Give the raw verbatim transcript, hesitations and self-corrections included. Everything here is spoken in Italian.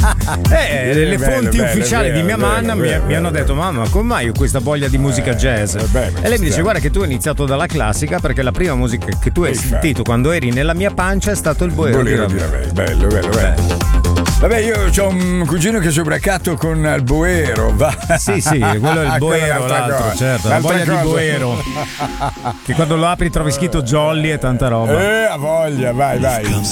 Eh, Sì, le bello, fonti bello, ufficiali bello, di mia bello, mamma mi, bello, mi hanno bello. detto: mamma, come mai ho questa voglia di musica jazz? Eh, beh, e lei mi dice: strano. guarda che tu hai iniziato dalla classica, perché la prima musica che tu hai Infatti. sentito quando eri nella mia pancia è stato il boero, Bolero di di Ravel. Ravel, bello, bello, bello. Vabbè, io ho un cugino che è sobracato con il boero, va. Sì, sì, quello è il Quella boero, un'altra l'altro, cosa. certo, la Un'altra voglia di cosa. boero. Che quando lo apri trovi scritto jolly e tanta roba. Eh, a voglia, vai, vai.